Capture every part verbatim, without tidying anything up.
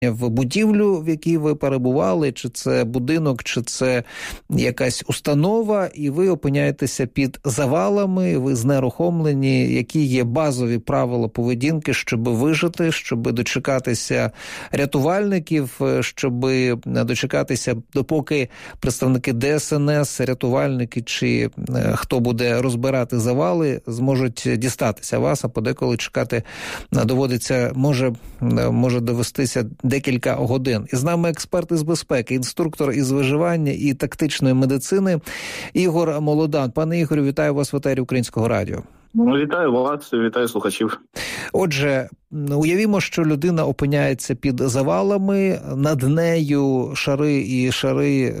в будівлю, в якій ви перебували, чи це будинок, чи це якась установа, і ви опиняєтеся під завалами, ви знерухомлені, які є базові правила поведінки, щоб вижити, щоб дочекатися рятувальників, щоб дочекатися, допоки представники Де Ес Ен Ес, рятувальники чи хто буде розбирати завали, зможуть дістатися вас, а подеколи чекати доводиться, може, може довестися декілька годин. І з нами експерт із безпеки, інструктор із виживання і тактичної медицини Ігор Молодан. Пане Ігорю, вітаю вас в етері Українського радіо. Ну, вітаю вас, вітаю слухачів. Отже, уявімо, що людина опиняється під завалами, над нею шари і шари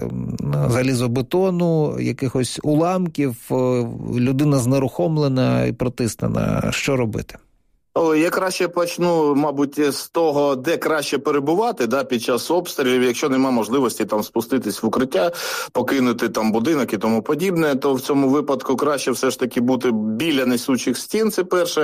залізобетону, якихось уламків, людина знерухомлена і протиснена. Що робити? О, я краще почну, мабуть, з того, де краще перебувати, да, під час обстрілів. Якщо немає можливості там спуститись в укриття, покинути там будинок і тому подібне, то в цьому випадку краще все ж таки бути біля несучих стін, це перше,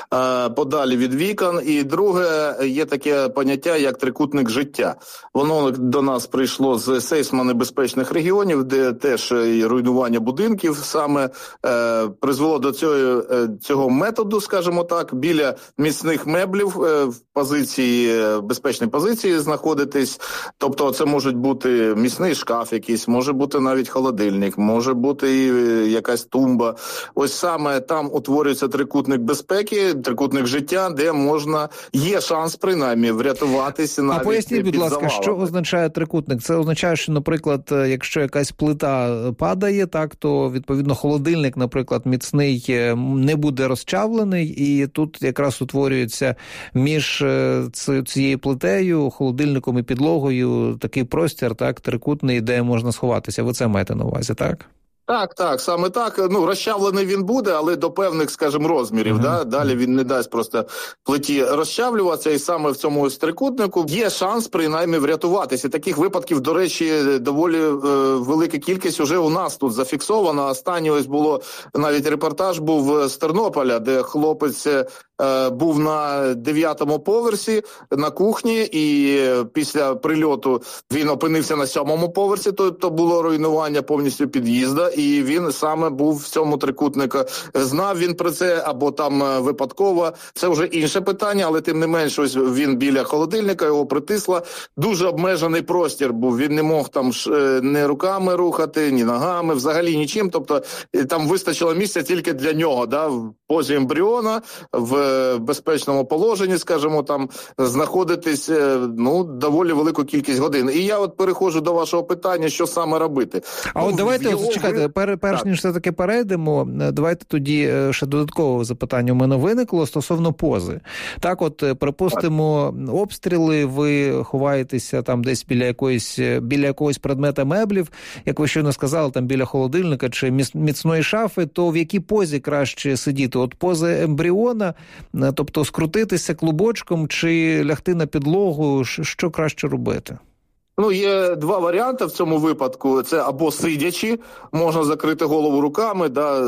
подалі від вікон. І друге, є таке поняття, як трикутник життя. Воно до нас прийшло з сейсмонебезпечних регіонів, де теж руйнування будинків саме е, призвело до цього, цього методу, скажімо так, біля міцних меблів в позиції, безпечній позиції знаходитись. Тобто це можуть бути міцний шкаф якийсь, може бути навіть холодильник, може бути якась тумба. Ось саме там утворюється трикутник безпеки, трикутник життя, де можна, є шанс принаймні врятуватися навіть. А поясніть, будь ласка, завалами. Що означає трикутник? Це означає, що, наприклад, якщо якась плита падає, так, то відповідно холодильник, наприклад, міцний не буде розчавлений, і тут якраз якраз утворюється між цією плитею, холодильником і підлогою такий простір, так, трикутний, де можна сховатися. Ви це маєте на увазі, так? Так, так, саме так. Ну, розчавлений він буде, але до певних, скажімо, розмірів. Uh-huh. Да? Далі він не дасть просто плиті розчавлюватися, і саме в цьому ось трикутнику є шанс, принаймні, врятуватися. Таких випадків, до речі, доволі е, велика кількість уже у нас тут зафіксована. Останній ось було, навіть репортаж був з Тернополя, де хлопець е, був на дев'ятому поверсі на кухні, і після прильоту він опинився на сьомому поверсі, тобто було руйнування повністю під'їзду. І він саме був в цьому трикутнику. Знав він про це або там випадково. Це вже інше питання, але тим не менш, ось він біля холодильника, його притисло. Дуже обмежений простір був. Він не мог там ні руками рухати, ні ногами, взагалі нічим. Тобто там вистачило місця тільки для нього, да, в позі ембріона, в безпечному положенні, скажімо, там знаходитись, ну, доволі велику кількість годин. І я от переходжу до вашого питання, що саме робити. А ну, от давайте, його... чекайте, пер, перш так. ніж все-таки перейдемо, давайте тоді ще додаткове запитання у мене виникло стосовно пози. Так от, припустимо, так. обстріли, ви ховаєтеся там десь біля якоїсь, біля якогось предмета меблів, як ви щойно сказали, там біля холодильника чи міцної шафи, то в якій позі краще сидіти? От поза ембріона, тобто скрутитися клубочком чи лягти на підлогу, що краще робити? Ну, є два варіанти в цьому випадку. Це або сидячи, можна закрити голову руками, да,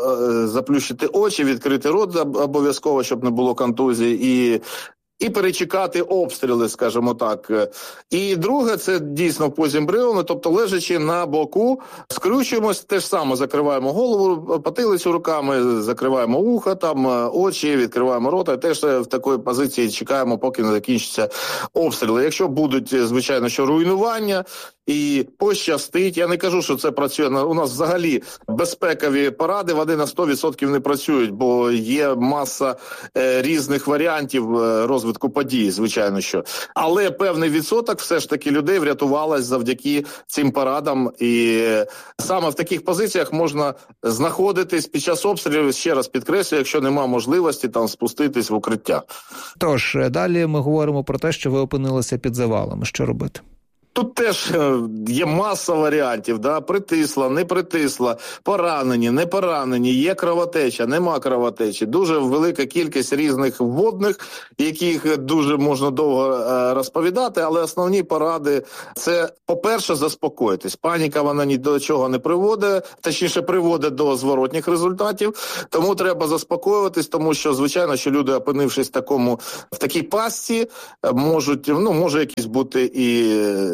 заплющити очі, відкрити рот обов'язково, щоб не було контузії, і І перечекати обстріли, скажімо так. І друге, це дійсно в позі ембріону, тобто лежачи на боку, скручуємось, те ж саме закриваємо голову, потилицю руками, закриваємо вуха, там, очі, відкриваємо рота, і теж в такій позиції чекаємо, поки не закінчаться обстріли. Якщо будуть, звичайно, що руйнування, і пощастить, я не кажу, що це працює, у нас взагалі безпекові поради, вони на сто відсотків не працюють, бо є маса е, різних варіантів розвитку подій, звичайно, що. Але певний відсоток все ж таки людей врятувалось завдяки цим порадам, і саме в таких позиціях можна знаходитись під час обстрілів, ще раз підкреслюю, якщо немає можливості там спуститись в укриття. Тож, далі ми говоримо про те, що ви опинилися під завалами. Що робити? Тут теж є маса варіантів, да? Притисла, не притисла, поранені, не поранені, є кровотеча, нема кровотечі. Дуже велика кількість різних вводних, яких дуже можна довго розповідати, але основні поради – це, по-перше, заспокоїтись. Паніка, вона ні до чого не приводить, точніше, приводить до зворотних результатів, тому треба заспокоюватись, тому що, звичайно, що люди, опинившись в такому, в такій пастці, можуть, ну, може якийсь бути і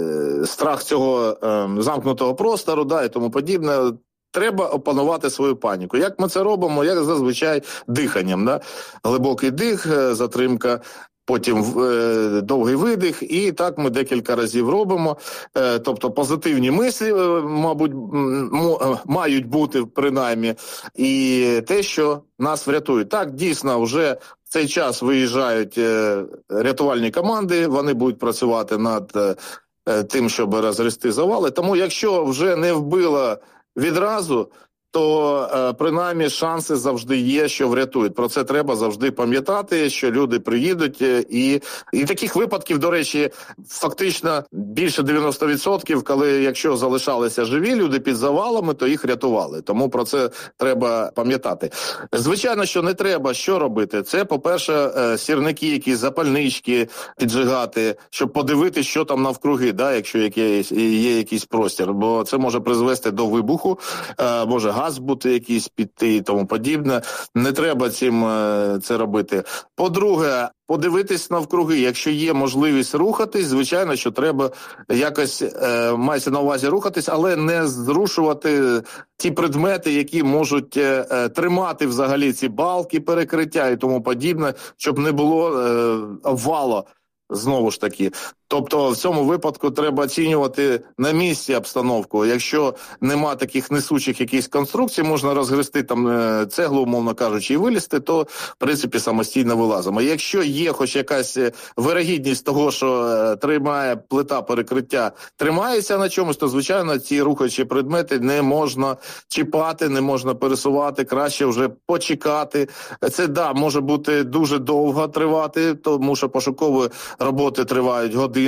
страх цього е, замкнутого простору, да, і тому подібне. Треба опанувати свою паніку. Як ми це робимо? Як зазвичай диханням. Да? Глибокий дих, затримка, потім е, довгий видих, і так ми декілька разів робимо. Е, тобто позитивні мислі, е, мабуть, м, мають бути принаймні, і те, що нас врятує. Так, дійсно, вже в цей час виїжджають е, рятувальні команди, вони будуть працювати над е, тим, щоб розгрести завали. Тому якщо вже не вбило відразу, то е, принаймні шанси завжди є, що врятують. Про це треба завжди пам'ятати, що люди приїдуть. І, і таких випадків, до речі, фактично більше дев'яносто відсотків, коли якщо залишалися живі люди під завалами, то їх рятували. Тому про це треба пам'ятати. Звичайно, що не треба що робити. Це, по-перше, сірники, якісь запальнички піджигати, щоб подивитися, що там навкруги, да, якщо є, є якийсь простір. Бо це може призвести до вибуху, е, може газ бути якийсь піти і тому подібне. Не треба цим е, це робити. По-друге, подивитись навкруги. Якщо є можливість рухатись, звичайно, що треба якось, е, мається на увазі рухатись, але не зрушувати ті предмети, які можуть е, тримати взагалі ці балки, перекриття і тому подібне, щоб не було е, обвалу. Знову ж таки. Тобто в цьому випадку треба оцінювати на місці обстановку. Якщо нема таких несучих якихось конструкцій, можна розгрести там цеглу, умовно кажучи, і вилізти, то, в принципі, самостійно вилазимо. Якщо є хоч якась вирогідність того, що тримає плита перекриття, тримається на чомусь, то, звичайно, ці рухаючі предмети не можна чіпати, не можна пересувати, краще вже почекати. Це, да, може бути дуже довго тривати, тому що пошукові роботи тривають години.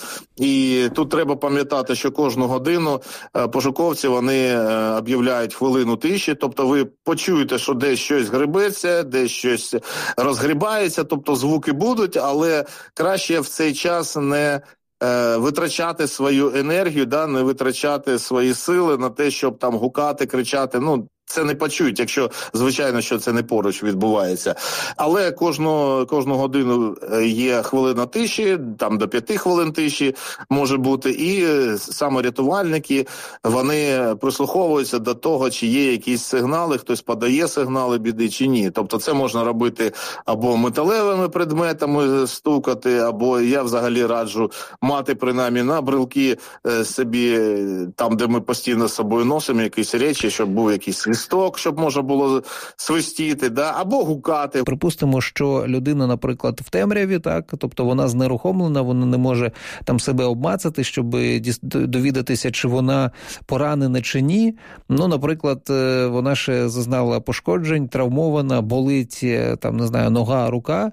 І тут треба пам'ятати, що кожну годину пошуковці вони об'являють хвилину тиші, тобто ви почуєте, що десь щось гребеться, десь щось розгрібається, тобто звуки будуть, але краще в цей час не е, витрачати свою енергію, да, не витрачати свої сили на те, щоб там гукати, кричати, ну, це не почують, якщо, звичайно, що це не поруч відбувається. Але кожну, кожну годину є хвилина тиші, там до п'яти хвилин тиші може бути, і саме рятувальники, вони прислуховуються до того, чи є якісь сигнали, хтось подає сигнали біди, чи ні. Тобто це можна робити або металевими предметами стукати, або я взагалі раджу мати принаймні на брелки собі, там, де ми постійно з собою носимо якісь речі, щоб був якийсь листок, щоб можна було свистіти, да, або гукати. Припустимо, що людина, наприклад, в темряві, так, тобто вона знерухомлена, вона не може там себе обмацати, щоб довідатися, чи вона поранена, чи ні. Ну, наприклад, вона ще зазнала пошкоджень, травмована, болить, там, не знаю, нога, рука,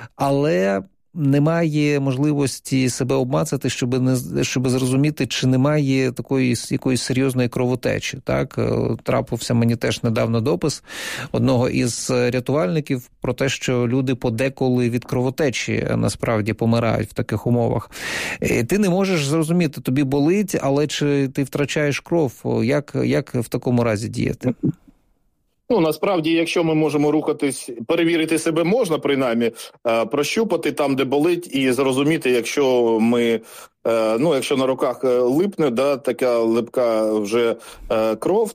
але немає можливості себе обмацати, щоб не щоб зрозуміти, чи немає такої якоїсь серйозної кровотечі. Так, трапився мені теж недавно допис одного із рятувальників про те, що люди подеколи від кровотечі насправді помирають в таких умовах. Ти не можеш зрозуміти, тобі болить, але чи ти втрачаєш кров? Як, як в такому разі діяти? Ну, насправді, якщо ми можемо рухатись, перевірити себе можна, принаймні, прощупати там, де болить, і зрозуміти, якщо ми, ну, якщо на руках липне, да, така липка вже кров,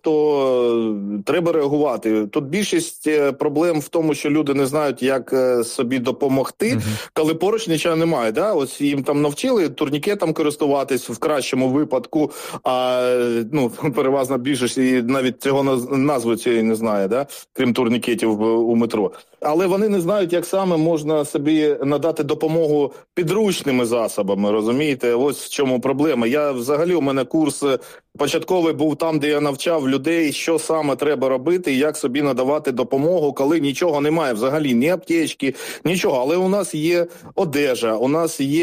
то треба реагувати. Тут більшість проблем в тому, що люди не знають, як собі допомогти, uh-huh. коли поруч нічого немає. Да? Ось їм там навчили турнікетом користуватись в кращому випадку, а ну, переважна більшість і навіть цього назви цієї не знає, да? Крім турнікетів у метро. Але вони не знають, як саме можна собі надати допомогу підручними засобами, розумієте? ось в чому проблема. Я взагалі, у мене курс початковий був там, де я навчав людей, що саме треба робити, як собі надавати допомогу, коли нічого немає взагалі, ні аптечки, нічого. Але у нас є одежа, у нас є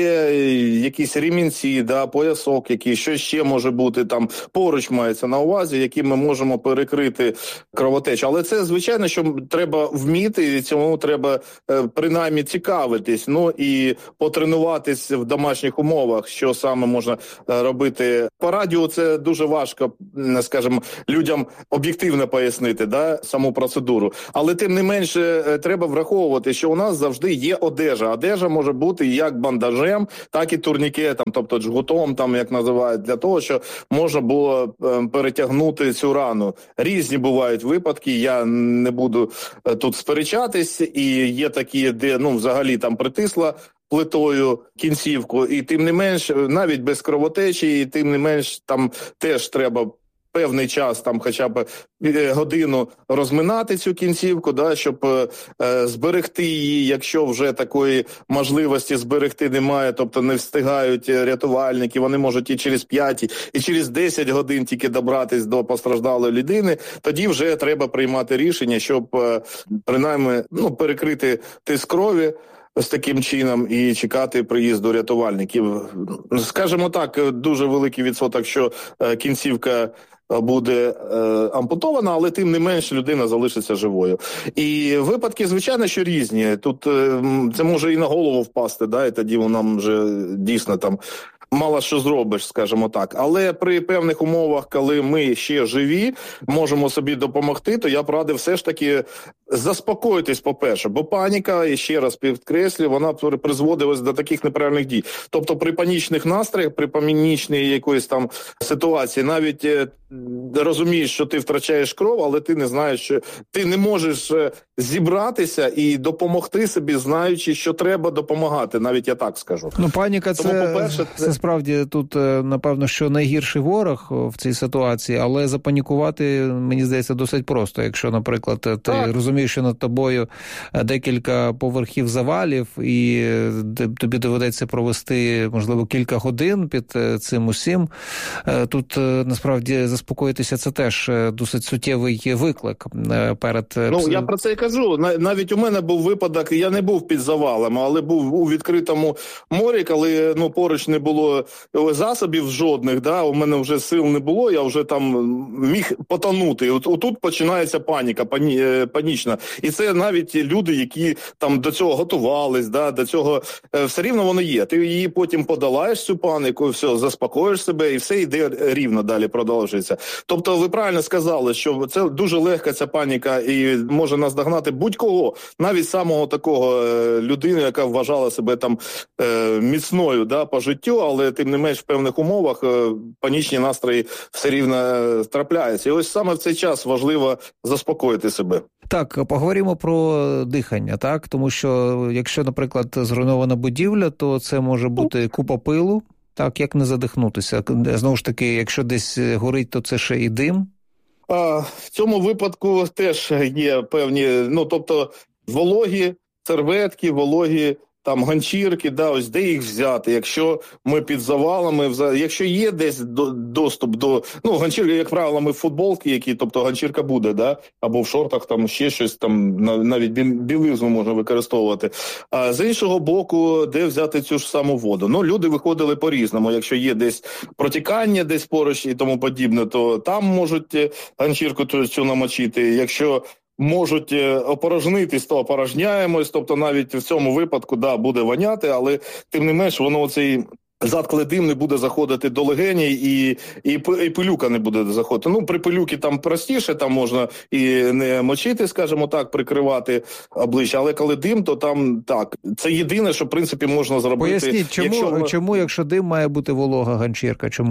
якісь ремінці, да, поясок якийсь, що ще може бути там, поруч мається на увазі, які ми можемо перекрити кровотечу. Але це, звичайно, що треба вміти, і цьому треба принаймні цікавитись, ну і потренуватись в домашніх умовах, що саме можна робити. По радіо це дуже важко, скажімо, людям об'єктивно пояснити, да, саму процедуру. Але тим не менше треба враховувати, що у нас завжди є одежа. Одежа може бути як бандажем, так і турнікетом, тобто джгутом, там як називають, для того, щоб можна було перетягнути цю рану. Різні бувають випадки, я не буду тут сперечатись, і є такі, де, ну, взагалі там притисла плитою кінцівку, і тим не менш, навіть без кровотечі, і тим не менш, там теж треба певний час, там хоча б годину розминати цю кінцівку, да, щоб е, зберегти її, якщо вже такої можливості зберегти немає, тобто не встигають рятувальники, вони можуть і через п'ять, і через десять годин тільки добратись до постраждалої людини, тоді вже треба приймати рішення, щоб е, принаймні, ну, перекрити тиск крові з таким чином і чекати приїзду рятувальників. Скажімо так, дуже великий відсоток, що е, кінцівка буде е, ампутована, але тим не менше людина залишиться живою. І випадки, звичайно, що різні. Тут е, це може і на голову впасти, да, і тоді нам вже дійсно там мало що зробиш, скажімо так. Але при певних умовах, коли ми ще живі, можемо собі допомогти, то я б радив все ж таки заспокоїтись, по-перше. Бо паніка, і ще раз підкреслю, вона призводить до таких неправильних дій. Тобто при панічних настроях, при панічній якоїсь там ситуації, навіть е, розумієш, що ти втрачаєш кров, але ти не знаєш, що ти не можеш зібратися і допомогти собі, знаючи, що треба допомагати. Навіть я так скажу. Ну, паніка, Тому, це, по-перше, це... це справді тут, напевно, що найгірший ворог в цій ситуації, але запанікувати, мені здається, досить просто. Якщо, наприклад, ти так розумієш, що над тобою декілька поверхів завалів, і тобі доведеться провести, можливо, кілька годин під цим усім, тут, насправді, заспокоїтися – це теж досить суттєвий виклик перед... Ну, я про це і кажу. Навіть у мене був випадок, я не був під завалами, але був у відкритому морі, коли, ну, поруч не було засобів жодних, да, у мене вже сил не було, я вже там міг потонути. От, отут починається паніка, пані, панічна. І це навіть люди, які там до цього готувались, да, до цього, все рівно воно є. Ти її потім подолаєш, цю паніку, все, заспокоїш себе, і все йде рівно далі, продовжується. Тобто ви правильно сказали, що це дуже легка ця паніка і може наздогнати будь-кого, навіть самого такого людини, яка вважала себе там е, міцною, да, по життю, але тим не менш в певних умовах е, панічні настрої все рівно трапляються. І ось саме в цей час важливо заспокоїти себе. Так, поговоримо про дихання, так? Тому що якщо, наприклад, зруйнована будівля, то це може бути купа пилу. Так, як не задихнутися? Знову ж таки, якщо десь горить, то це ще і дим. А, в цьому випадку теж є певні, ну, тобто, вологі серветки, вологі там ганчірки, да, ось де їх взяти, якщо ми під завалами, якщо є десь до, доступ до, ну, ганчірки, як правило, ми в футболки, які, тобто ганчірка буде, да, або в шортах, там ще щось, там навіть білизну можна використовувати. А з іншого боку, де взяти цю ж саму воду? Ну, люди виходили по-різному, якщо є десь протікання, десь поруч і тому подібне, то там можуть ганчірку цю намочити, якщо можуть опорожнитись, то опорожняємось, тобто навіть в цьому випадку, да, буде воняти, але тим не менш воно цей затклий дим не буде заходити до легені і, і, і пилюка не буде заходити. Ну, при пилюці там простіше, там можна і не мочити, скажімо так, прикривати обличчя, але коли дим, то там так. Це єдине, що, в принципі, можна зробити. Поясніть, чому, якщо, чому, якщо дим, має бути волога ганчірка? Чому?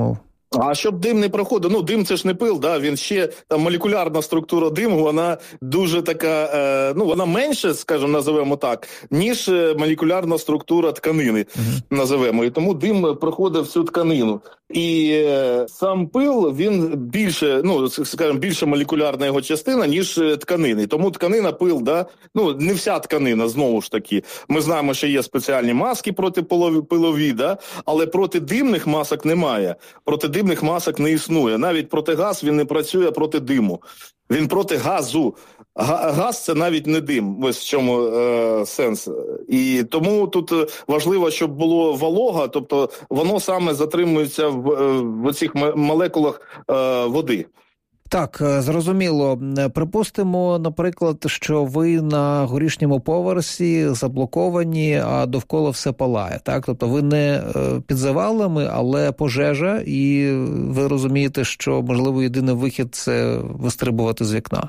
А щоб дим не проходив, ну дим це ж не пил, да, він ще, там молекулярна структура диму, вона дуже така, е, ну вона менше, скажімо, називаємо так, ніж молекулярна структура тканини, mm-hmm. називаємо, і тому дим проходить всю тканину. І е, сам пил, він більше, ну, скажімо, більше молекулярна його частина, ніж тканини. Тому тканина, пил, да, ну, не вся тканина, знову ж таки. Ми знаємо, що є спеціальні маски протипилові, да, але протидимних масок немає. Протидимних масок не існує. Навіть протигаз, він не працює проти диму. Він проти газу. Газ – це навіть не дим, ось в чому е, сенс. І тому тут важливо, щоб було волога, тобто воно саме затримується в, в цих молекулах е, води. Так, зрозуміло. Припустимо, наприклад, що ви на горішньому поверсі заблоковані, а довкола все палає. Так? Тобто ви не під завалами, але пожежа, і ви розумієте, що, можливо, єдиний вихід – це вистрибувати з вікна.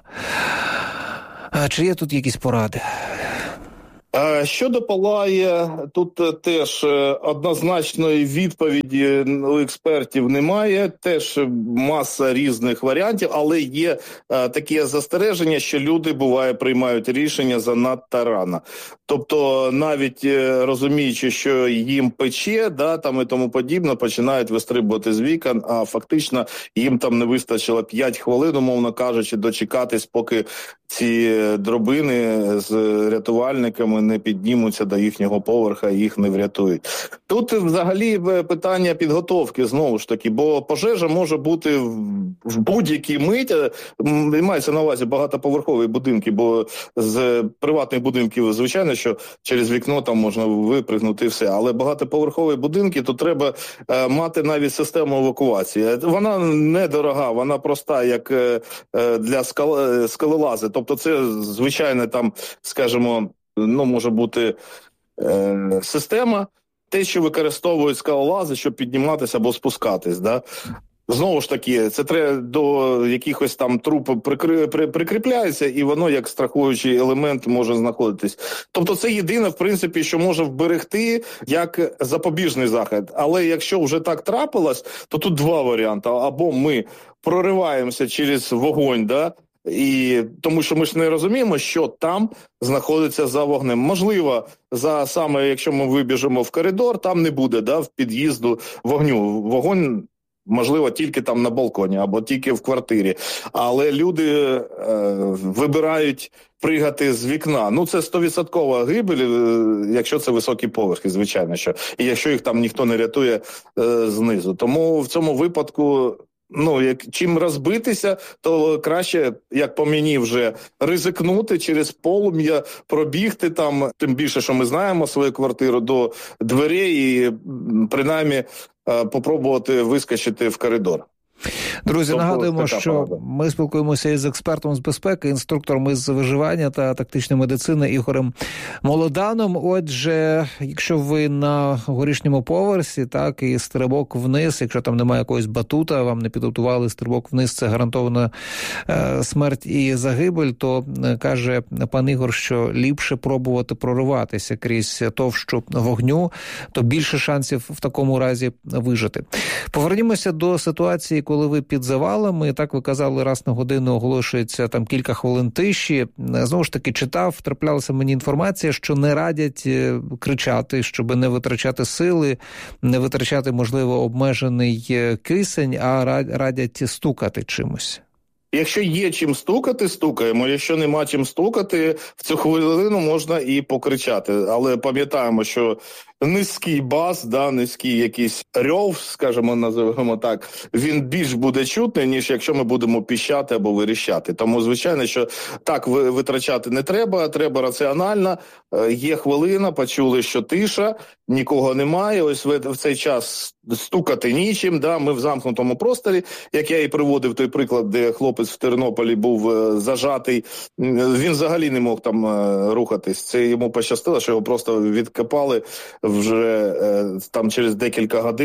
А чи є тут якісь поради? Щодо палає, тут теж однозначної відповіді у експертів немає, теж маса різних варіантів, але є таке застереження, що люди, буває, приймають рішення занадто рано. Тобто, навіть розуміючи, що їм пече, да, там і тому подібне, починають вистрибувати з вікон, а фактично їм там не вистачило п'ять хвилин, умовно кажучи, дочекатись, поки ці дробини з рятувальниками не піднімуться до їхнього поверха і їх не врятують. Тут взагалі питання підготовки, знову ж таки, бо пожежа може бути в будь-якій мить, мається на увазі багатоповерхові будинки, бо з приватних будинків, звичайно, що через вікно там можна випригнути все, але багатоповерхові будинки, то треба е, мати навіть систему евакуації. Вона недорога, вона проста, як е, для скал, скалолази. Тобто це, звичайно, там, скажімо, ну, може бути е, система, те, що використовують скалолази, щоб підніматися або спускатись, да? Знову ж таки, це треба до якихось там труб прикри, при, прикріпляється, і воно як страхуючий елемент може знаходитись. Тобто це єдине, в принципі, що може вберегти як запобіжний захід. Але якщо вже так трапилось, то тут два варіанти. Або ми прориваємося через вогонь, да, і тому що ми ж не розуміємо, що там знаходиться за вогнем. Можливо, за саме, якщо ми вибіжимо в коридор, там не буде, да, в під'їзду вогню. Вогонь, можливо, тільки там на балконі або тільки в квартирі. Але люди е, вибирають пригати з вікна. Ну, це стовідсоткова гибель, е, якщо це високі поверхи, звичайно, що. І якщо їх там ніхто не рятує е, знизу. Тому в цьому випадку, ну, як чим розбитися, то краще, як по мені, вже ризикнути через полум'я, пробігти там, тим більше, що ми знаємо свою квартиру, до дверей і принаймні попробувати вискочити в коридор. Друзі, тобто, нагадуємо, що порада. Ми спілкуємося із експертом з безпеки, інструктором із виживання та тактичної медицини Ігорем Молоданом. Отже, якщо ви на горішньому поверсі, так, і стрибок вниз, якщо там немає якогось батута, вам не підготували стрибок вниз, це гарантована е, смерть і загибель, то е, каже пан Ігор, що ліпше пробувати прориватися крізь товщу вогню, то більше шансів в такому разі вижити. Повернімося до ситуації, коли ви під завалами, так ви казали, раз на годину оголошується там кілька хвилин тиші. Знову ж таки, читав, траплялася мені інформація, що не радять кричати, щоб не витрачати сили, не витрачати, можливо, обмежений кисень, а радять стукати чимось. Якщо є чим стукати, стукаємо. Якщо нема чим стукати, в цю хвилину можна і покричати. Але пам'ятаємо, що низький бас, да, низький якийсь рьов, скажімо, називаємо так, він більш буде чутний, ніж якщо ми будемо піщати або виріщати. Тому, звичайно, що так витрачати не треба, треба раціонально. Є хвилина, почули, що тиша, нікого немає, ось в цей час стукати нічим, да, ми в замкнутому просторі, як я і приводив той приклад, де хлопець в Тернополі був зажатий, він взагалі не мог там рухатись, це йому пощастило, що його просто відкопали вже там через декілька годин,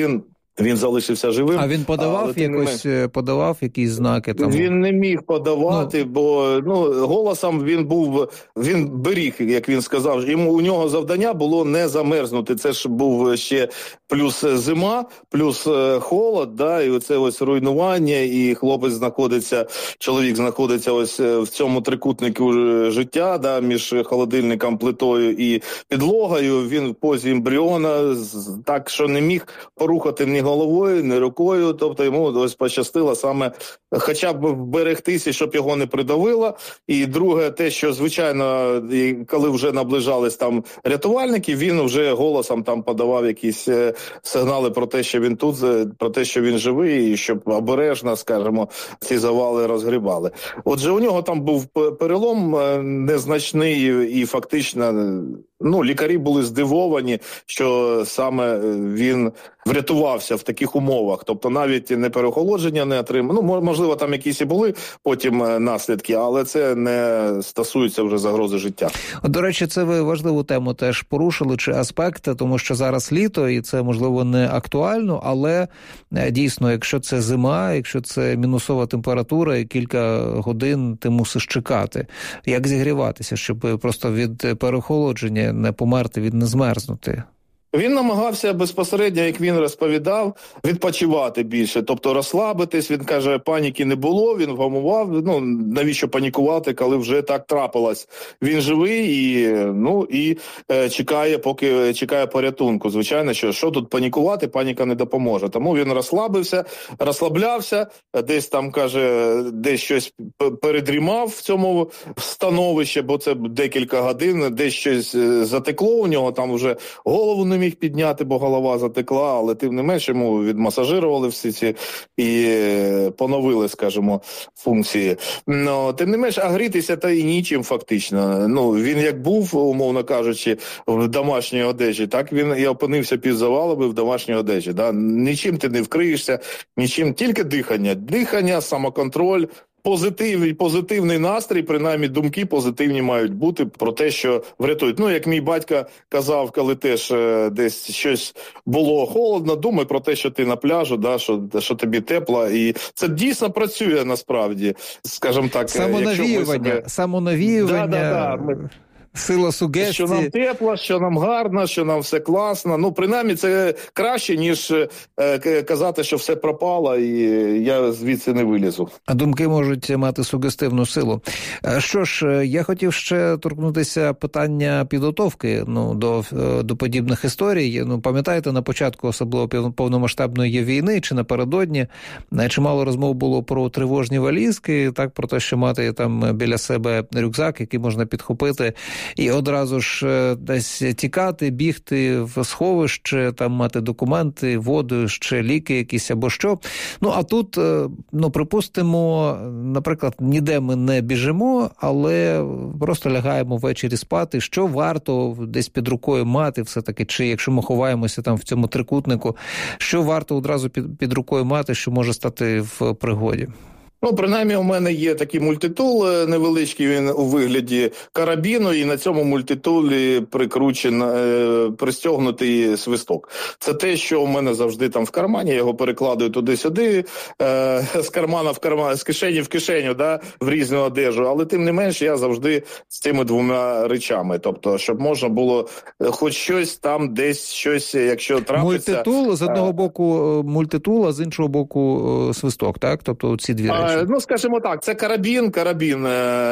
Він залишився живим. А він подавав а, якось, не... подавав якісь знаки? Там? Він не міг подавати, ну... бо ну, голосом він був, він беріг, як він сказав. Йому, у нього завдання було не замерзнути. Це ж був ще плюс зима, плюс холод, да, і оце ось руйнування, і хлопець знаходиться, чоловік знаходиться ось в цьому трикутнику життя, да, між холодильником, плитою і підлогою. Він в позі ембріона, так що не міг порухати ні головою, ні рукою, тобто йому ось пощастило саме хоча б вберегтися, щоб його не придавило. І друге, те, що, звичайно, коли вже наближались там рятувальники, він вже голосом там подавав якісь сигнали про те, що він тут, про те, що він живий, і щоб обережно, скажімо, ці завали розгрібали. Отже, у нього там був перелом незначний і фактично, ну, лікарі були здивовані, що саме він врятувався в таких умовах. Тобто навіть не переохолодження не отримав. Ну, можливо, там якісь і були потім наслідки, але це не стосується вже загрози життя. До речі, це ви важливу тему теж порушили, чи аспекти, тому що зараз літо, і це, можливо, не актуально, але дійсно, якщо це зима, якщо це мінусова температура і кілька годин ти мусиш чекати. Як зігріватися, щоб просто від переохолодження не померти, від не змерзнути? Він намагався безпосередньо, як він розповідав, відпочивати більше, тобто розслабитись. Він каже, паніки не було, він вгамував. Ну, навіщо панікувати, коли вже так трапилось? Він живий і, ну, і е, чекає, поки чекає порятунку. Звичайно, що, що тут панікувати, паніка не допоможе. Тому він розслабився, розслаблявся, десь там, каже, десь щось передрімав в цьому становищі, бо це декілька годин, десь щось затекло у нього, там вже голову не міг підняти, бо голова затекла, але тим не менш йому відмасажирували всі ці і поновили, скажімо, функції. Но, тим не менш, а грітися та і нічим фактично. Ну, він як був, умовно кажучи, в домашній одежі, так він і опинився під завалами в домашній одежі. Да? Нічим ти не вкриєшся, нічим, тільки дихання. Дихання, самоконтроль, Позитивний, позитивний настрій, принаймні думки позитивні мають бути про те, що врятують. Ну, як мій батько казав, коли теж е, десь щось було холодно, думай про те, що ти на пляжу, да, що, що тобі тепло. І це дійсно працює насправді, скажімо так. Самонавіювання, себе... самонавіювання. Да, да, да. Ми... Сила сугестії. Що нам тепло, що нам гарно, що нам все класно. Ну, принаймні, це краще, ніж е, казати, що все пропало і я звідси не вилізу. А думки можуть мати сугестивну силу. Що ж, я хотів ще торкнутися питання підготовки ну, до, до подібних історій. Ну, пам'ятаєте, на початку особливо повномасштабної війни чи напередодні чимало розмов було про тривожні валізки, так, про те, що мати там біля себе рюкзак, який можна підхопити, і одразу ж десь тікати, бігти в сховище, там мати документи, воду, ще ліки якісь або що. Ну, а тут, ну, припустимо, наприклад, ніде ми не біжимо, але просто лягаємо ввечері спати. Що варто десь під рукою мати все-таки, чи якщо ми ховаємося там в цьому трикутнику, що варто одразу під, під рукою мати, що може стати в пригоді? Ну, принаймні, у мене є такий мультитул невеличкий, він у вигляді карабіну, і на цьому мультитулі прикручений, е, пристягнутий свисток. Це те, що у мене завжди там в кармані, я його перекладаю туди-сюди, е, з кармана в карман, з кишені в кишеню, да, в різну одежу, але тим не менш я завжди з цими двома речами, тобто, щоб можна було хоч щось там, десь щось, якщо трапиться. Мультитул, з одного боку мультитул, а з іншого боку свисток, так? Тобто ці дві речі. Ну, скажімо так, це карабін, карабін,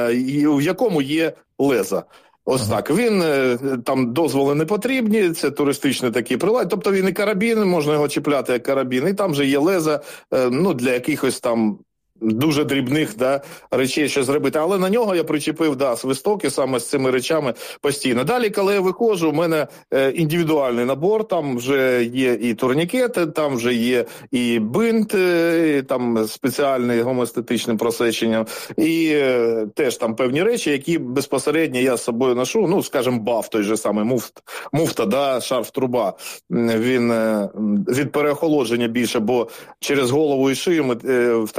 в якому є леза. Ось ага. Так. Він, там дозволи не потрібні, це туристичний такий прилад. Тобто він і карабін, можна його чіпляти як карабін, і там же є леза, ну, для якихось там дуже дрібних, да, речей, що зробити. Але на нього я причепив, да, свисток і саме з цими речами постійно. Далі, коли я виходжу, у мене е, індивідуальний набор, там вже є і турнікети, там вже є і бинт, е, там спеціальний гомоестетичним просвеченням, і е, теж там певні речі, які безпосередньо я з собою ношу, ну, скажімо, баф, той же самий муфт, муфта, да, шарф-труба, він е, від переохолодження більше, бо через голову і шию ми е, втрачаємо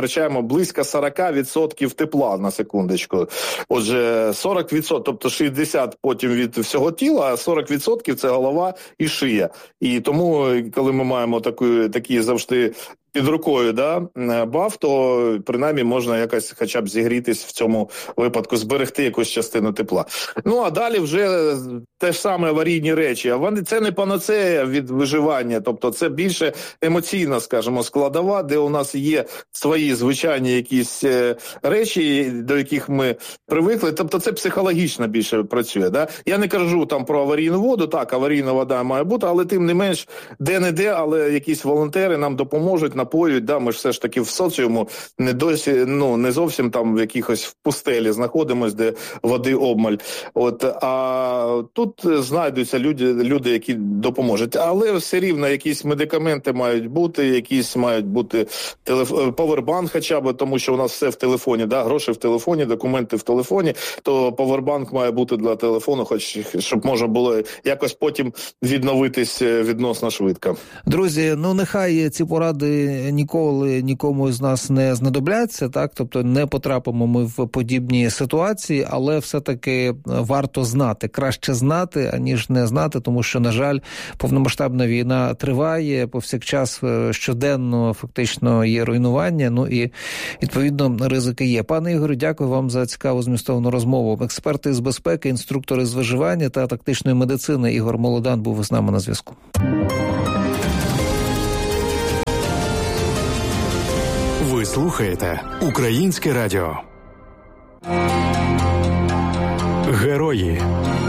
близько сорок відсотків тепла, на секундочку. Отже, сорок відсотків, тобто шістдесят відсотків потім від всього тіла, а сорок відсотків це голова і шия. І тому, коли ми маємо таку, такі завжди під рукою, да, баф, то принаймні можна якось хоча б зігрітись в цьому випадку, зберегти якусь частину тепла. Ну, а далі вже те ж саме аварійні речі. А це не панацея від виживання, тобто це більше емоційна, скажімо, складова, де у нас є свої звичайні якісь речі, до яких ми привикли. Тобто це психологічно більше працює. Да? Я не кажу там про аварійну воду, так, аварійна вода має бути, але тим не менш, де-не-де, але якісь волонтери нам допоможуть, напоюють, да, ми ж все ж таки в соціуму не досі, ну, не зовсім там в якихось в пустелі знаходимось, де води обмаль. От, а тут знайдуться люди, люди, які допоможуть. Але все рівно якісь медикаменти мають бути, якісь мають бути телеф... павербанк хоча б, тому що у нас все в телефоні, да, гроші в телефоні, документи в телефоні, то павербанк має бути для телефону, хоч щоб можна було якось потім відновитись відносно швидко. Друзі, ну нехай ці поради ніколи нікому з нас не знадобляться, так, тобто не потрапимо ми в подібні ситуації, але все-таки варто знати, краще знати, аніж не знати, тому що, на жаль, повномасштабна війна триває, повсякчас щоденно фактично є руйнування, ну і відповідно ризики є. Пане Ігорю, дякую вам за цікаву змістовну розмову. Експерти з безпеки, інструктори з виживання та тактичної медицини Ігор Молодан був з нами на зв'язку. Ви слухаєте Українське радіо. Герої.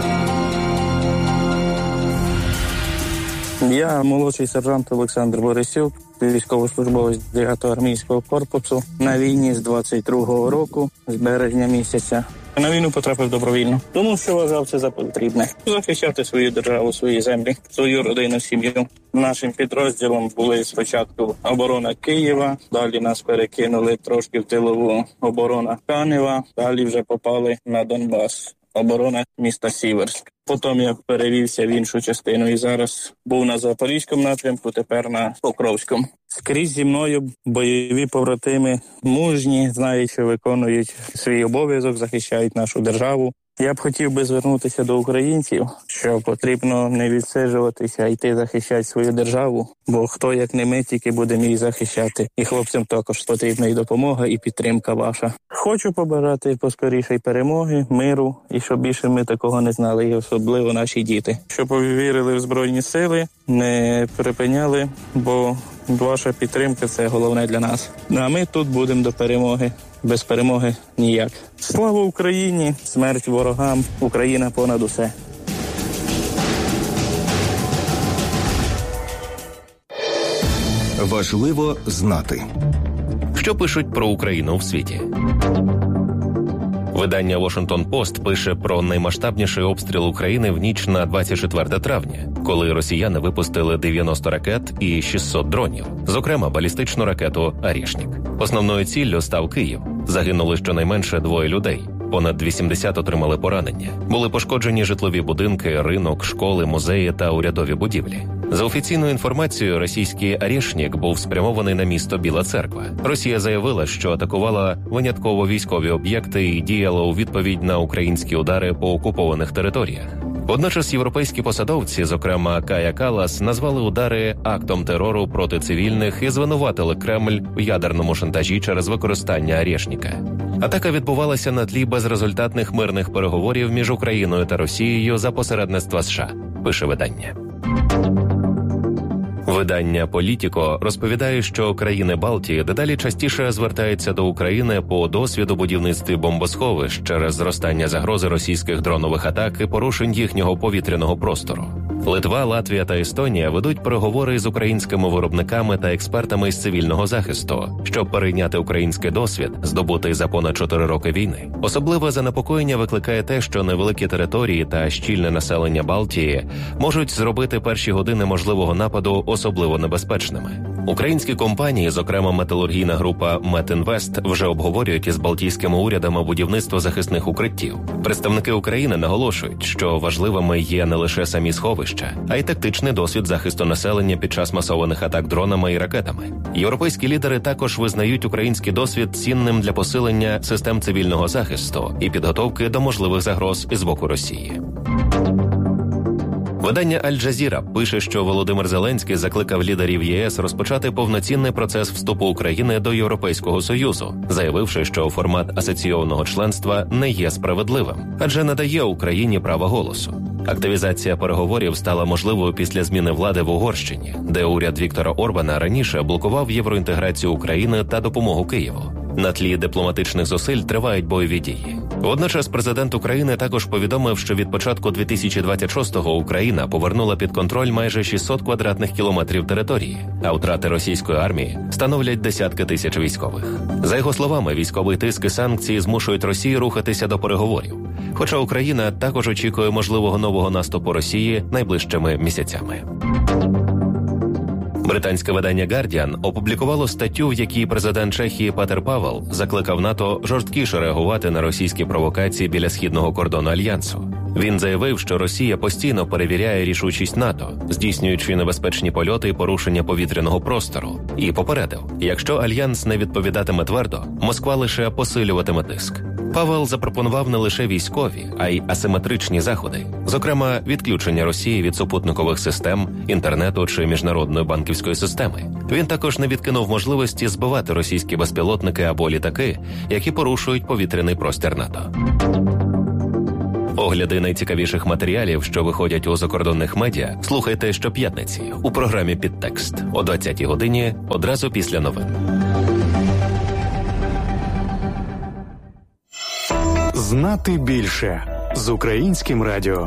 Я молодший сержант Олександр Борисюк, військовослужбовець дев'ятого армійського корпусу. На війні з двадцять другого року, з березня місяця. На війну потрапив добровільно, тому що вважав це за потрібне. Захищати свою державу, свої землі, свою родину, сім'ю. Нашим підрозділом були спочатку оборона Києва, далі нас перекинули трошки в тилову оборона Канева, далі вже попали на Донбас. Оборона міста Сіверськ. Потім я перевівся в іншу частину і зараз був на Запорізькому напрямку, тепер на Покровському. Скрізь зі мною бойові побратими мужні, знають, що виконують свій обов'язок, захищають нашу державу. Я б хотів би звернутися до українців, що потрібно не відсиджуватися, а йти захищати свою державу, бо хто, як не ми, тільки будемо її захищати. І хлопцям також потрібна і допомога, і підтримка ваша. Хочу побажати поскорішої перемоги, миру, і щоб більше ми такого не знали, і особливо наші діти. Щоб повірили в Збройні Сили, не припиняли, бо ваша підтримка – це головне для нас. А ми тут будемо до перемоги. Без перемоги ніяк. Слава Україні! Смерть ворогам! Україна понад усе! Важливо знати. Що пишуть про Україну в світі? Видання «Washington Post» пише про наймасштабніший обстріл України в ніч на двадцять четверте травня, коли росіяни випустили дев'яносто ракет і шістсот дронів, зокрема балістичну ракету «Орєшнік». Основною ціллю став Київ. Загинули щонайменше двоє людей. Понад вісімдесят отримали поранення. Були пошкоджені житлові будинки, ринок, школи, музеї та урядові будівлі. За офіційною інформацією, російський «Орєшнік» був спрямований на місто Біла Церква. Росія заявила, що атакувала винятково військові об'єкти і діяла у відповідь на українські удари по окупованих територіях. Водночас європейські посадовці, зокрема Кая Каллас, назвали удари актом терору проти цивільних і звинуватили Кремль в ядерному шантажі через використання «Орєшніка». Атака відбувалася на тлі безрезультатних мирних переговорів між Україною та Росією за посередництва США, пише видання. Видання «Політіко» розповідає, що країни Балтії дедалі частіше звертаються до України по досвіду будівництва бомбосховищ через зростання загрози російських дронових атак і порушень їхнього повітряного простору. Литва, Латвія та Естонія ведуть переговори з українськими виробниками та експертами із цивільного захисту, щоб перейняти український досвід, здобутий за понад чотири роки війни. Особливе занепокоєння викликає те, що невеликі території та щільне населення Балтії можуть зробити перші години можливого нападу особливо небезпечними. Українські компанії, зокрема металургійна група «Метінвест», вже обговорюють із балтійськими урядами будівництво захисних укриттів. Представники України наголошують, що важливими є не лише самі сховища, становище, а й тактичний досвід захисту населення під час масованих атак дронами і ракетами. Європейські лідери також визнають український досвід цінним для посилення систем цивільного захисту і підготовки до можливих загроз із боку Росії. Видання «Аль-Джазіра» пише, що Володимир Зеленський закликав лідерів ЄС розпочати повноцінний процес вступу України до Європейського Союзу, заявивши, що формат асоційованого членства не є справедливим, адже не дає Україні права голосу. Активізація переговорів стала можливою після зміни влади в Угорщині, де уряд Віктора Орбана раніше блокував євроінтеграцію України та допомогу Києву. На тлі дипломатичних зусиль тривають бойові дії. Водночас президент України також повідомив, що від початку дві тисячі двадцять шостого Україна повернула під контроль майже шістсот квадратних кілометрів території, а втрати російської армії становлять десятки тисяч військових. За його словами, військовий тиск і санкції змушують Росію рухатися до переговорів. Хоча Україна також очікує можливого нового наступу Росії найближчими місяцями. Британське видання «Гардіан» опублікувало статтю, в якій президент Чехії Петер Павел закликав НАТО жорсткіше реагувати на російські провокації біля східного кордону Альянсу. Він заявив, що Росія постійно перевіряє рішучість НАТО, здійснюючи небезпечні польоти і порушення повітряного простору, і попередив, якщо Альянс не відповідатиме твердо, Москва лише посилюватиме тиск. Павел запропонував не лише військові, а й асиметричні заходи, зокрема відключення Росії від супутникових систем, інтернету чи міжнародної банківської системи. Він також не відкинув можливості збивати російські безпілотники або літаки, які порушують повітряний простір НАТО. Огляди найцікавіших матеріалів, що виходять у закордонних медіа, слухайте щоп'ятниці у програмі «Підтекст» о двадцятій годині одразу після новин. Знати більше з Українським радіо.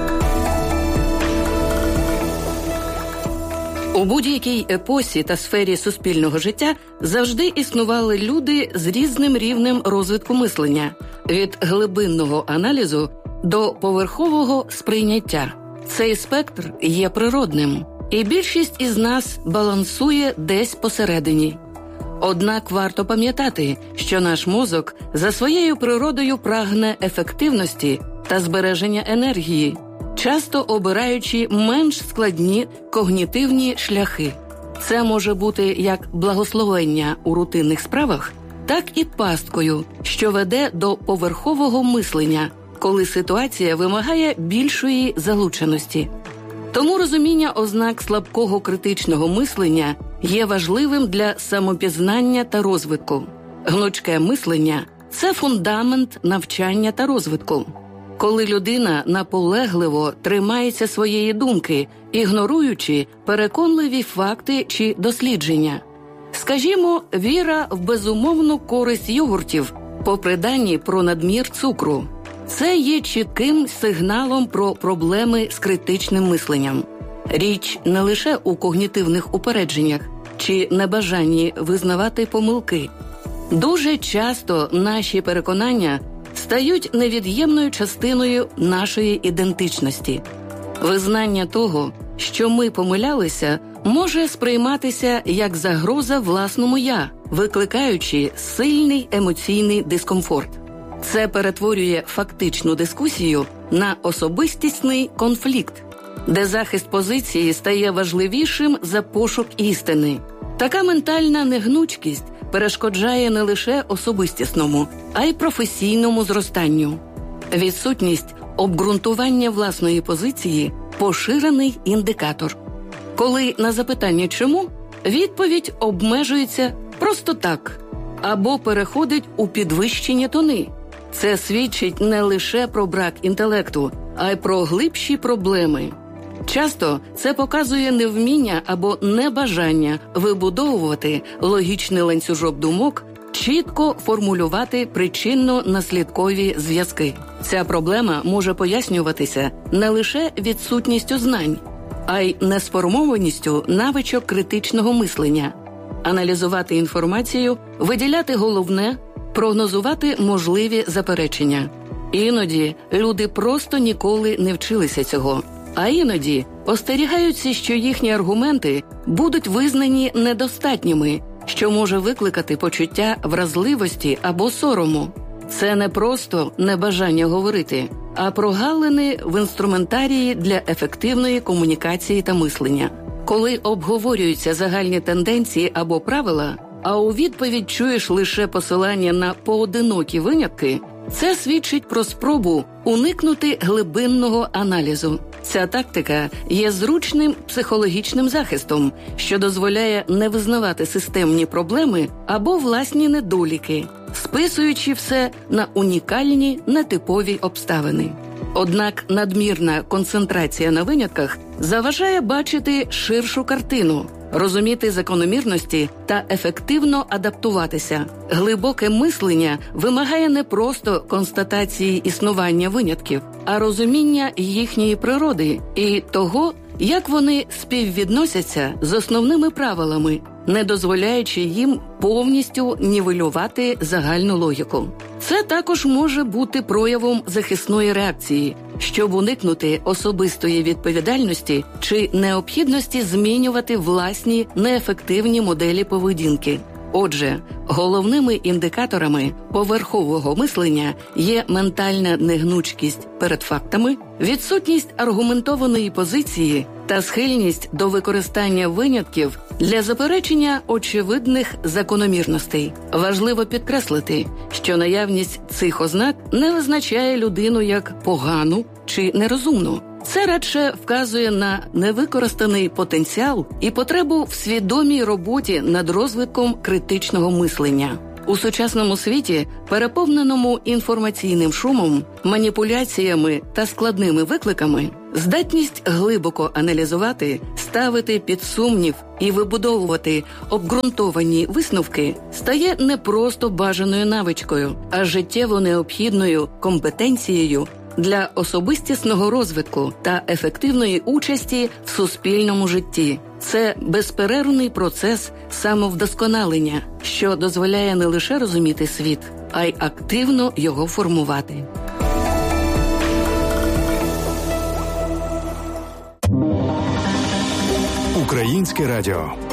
У будь-якій епосі та сфері суспільного життя завжди існували люди з різним рівнем розвитку мислення – від глибинного аналізу до поверхового сприйняття. Цей спектр є природним, і більшість із нас балансує десь посередині. Однак варто пам'ятати, що наш мозок за своєю природою прагне ефективності та збереження енергії, часто обираючи менш складні когнітивні шляхи. Це може бути як благословення у рутинних справах, так і пасткою, що веде до поверхового мислення, коли ситуація вимагає більшої залученості. Тому розуміння ознак слабкого критичного мислення є важливим для самопізнання та розвитку. Гнучке мислення – це фундамент навчання та розвитку. Коли людина наполегливо тримається своєї думки, ігноруючи переконливі факти чи дослідження. Скажімо, віра в безумовну користь йогуртів, попри дані про надмір цукру. Це є чітким сигналом про проблеми з критичним мисленням. Річ не лише у когнітивних упередженнях чи небажанні визнавати помилки. Дуже часто наші переконання стають невід'ємною частиною нашої ідентичності. Визнання того, що ми помилялися, може сприйматися як загроза власному «я», викликаючи сильний емоційний дискомфорт. Це перетворює фактичну дискусію на особистісний конфлікт, де захист позиції стає важливішим за пошук істини. Така ментальна негнучкість перешкоджає не лише особистісному, а й професійному зростанню. Відсутність обґрунтування власної позиції – поширений індикатор. Коли на запитання «чому?» відповідь обмежується просто так або переходить у підвищені тони. Це свідчить не лише про брак інтелекту, а й про глибші проблеми. Часто це показує невміння або небажання вибудовувати логічний ланцюжок думок, чітко формулювати причинно-наслідкові зв'язки. Ця проблема може пояснюватися не лише відсутністю знань, а й несформованістю навичок критичного мислення. Аналізувати інформацію, виділяти головне, прогнозувати можливі заперечення. Іноді люди просто ніколи не вчилися цього, а іноді остерігаються, що їхні аргументи будуть визнані недостатніми, що може викликати почуття вразливості або сорому. Це не просто небажання говорити, а прогалини в інструментарії для ефективної комунікації та мислення. Коли обговорюються загальні тенденції або правила, а у відповідь чуєш лише посилання на поодинокі винятки, це свідчить про спробу уникнути глибинного аналізу. Ця тактика є зручним психологічним захистом, що дозволяє не визнавати системні проблеми або власні недоліки, списуючи все на унікальні, нетипові обставини. Однак надмірна концентрація на винятках заважає бачити ширшу картину, розуміти закономірності та ефективно адаптуватися. Глибоке мислення вимагає не просто констатації існування винятків, а розуміння їхньої природи і того, як вони співвідносяться з основними правилами, не дозволяючи їм повністю нівелювати загальну логіку. Це також може бути проявом захисної реакції, щоб уникнути особистої відповідальності чи необхідності змінювати власні неефективні моделі поведінки. Отже, головними індикаторами поверхового мислення є ментальна негнучкість перед фактами, відсутність аргументованої позиції та схильність до використання винятків для заперечення очевидних закономірностей. Важливо підкреслити, що наявність цих ознак не визначає людину як погану чи нерозумну. Це радше вказує на невикористаний потенціал і потребу в свідомій роботі над розвитком критичного мислення. У сучасному світі, переповненому інформаційним шумом, маніпуляціями та складними викликами, здатність глибоко аналізувати, ставити під сумнів і вибудовувати обґрунтовані висновки стає не просто бажаною навичкою, а життєво необхідною компетенцією для особистісного розвитку та ефективної участі в суспільному житті. Це безперервний процес самовдосконалення, що дозволяє не лише розуміти світ, а й активно його формувати. Українське радіо.